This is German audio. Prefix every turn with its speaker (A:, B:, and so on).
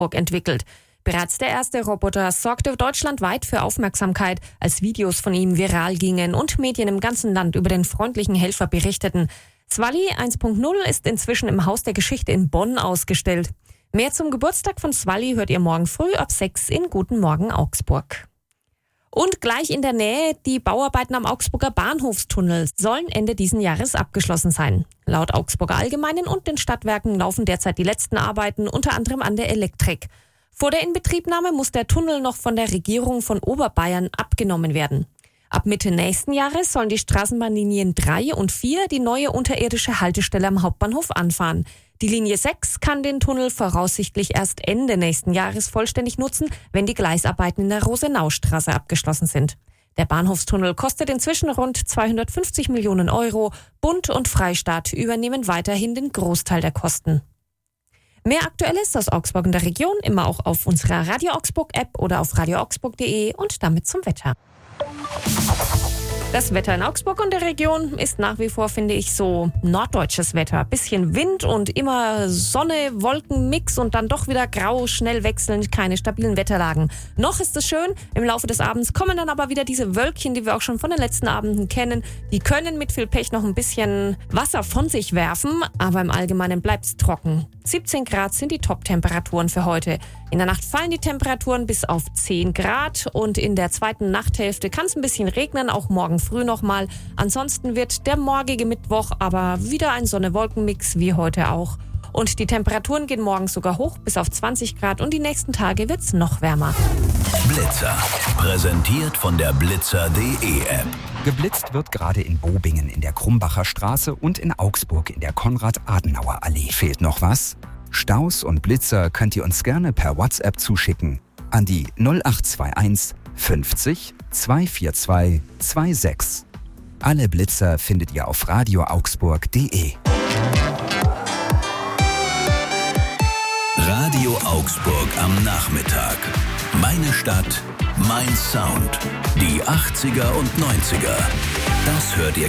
A: Augsburg entwickelt. Bereits der erste Roboter sorgte deutschlandweit für Aufmerksamkeit, als Videos von ihm viral gingen und Medien im ganzen Land über den freundlichen Helfer berichteten. Swally 1.0 ist inzwischen im Haus der Geschichte in Bonn ausgestellt. Mehr zum Geburtstag von Swally hört ihr morgen früh ab 6 in Guten Morgen Augsburg. Und gleich in der Nähe, die Bauarbeiten am Augsburger Bahnhofstunnel sollen Ende diesen Jahres abgeschlossen sein. Laut Augsburger Allgemeinen und den Stadtwerken laufen derzeit die letzten Arbeiten, unter anderem an der Elektrik. Vor der Inbetriebnahme muss der Tunnel noch von der Regierung von Oberbayern abgenommen werden. Ab Mitte nächsten Jahres sollen die Straßenbahnlinien 3 und 4 die neue unterirdische Haltestelle am Hauptbahnhof anfahren. Die Linie 6 kann den Tunnel voraussichtlich erst Ende nächsten Jahres vollständig nutzen, wenn die Gleisarbeiten in der Rosenaustraße abgeschlossen sind. Der Bahnhofstunnel kostet inzwischen rund 250 Millionen Euro. Bund und Freistaat übernehmen weiterhin den Großteil der Kosten. Mehr Aktuelles aus Augsburg und der Region immer auch auf unserer Radio Augsburg App oder auf radioaugsburg.de und damit zum Wetter. Das Wetter in Augsburg und der Region ist nach wie vor, finde ich, so norddeutsches Wetter. Bisschen Wind und immer Sonne, Wolkenmix und dann doch wieder grau, schnell wechselnd, keine stabilen Wetterlagen. Noch ist es schön, im Laufe des Abends kommen dann aber wieder diese Wölkchen, die wir auch schon von den letzten Abenden kennen. Die können mit viel Pech noch ein bisschen Wasser von sich werfen, aber im Allgemeinen bleibt es trocken. 17 Grad sind die Top-Temperaturen für heute. In der Nacht fallen die Temperaturen bis auf 10 Grad und in der zweiten Nachthälfte kann es ein bisschen regnen, auch morgen früh nochmal. Ansonsten wird der morgige Mittwoch aber wieder ein Sonne-Wolken-Mix wie heute auch. Und die Temperaturen gehen morgens sogar hoch bis auf 20 Grad und die nächsten Tage wird es noch wärmer.
B: Blitzer, präsentiert von der Blitzer.de App.
C: Geblitzt wird gerade in Bobingen in der Krumbacher Straße und in Augsburg in der Konrad-Adenauer-Allee. Fehlt noch was? Staus und Blitzer könnt ihr uns gerne per WhatsApp zuschicken an die 0821 50 242 26. Alle Blitzer findet ihr auf radioaugsburg.de.
B: Radio Augsburg am Nachmittag. Meine Stadt, mein Sound. Die 80er und 90er. Das hört ihr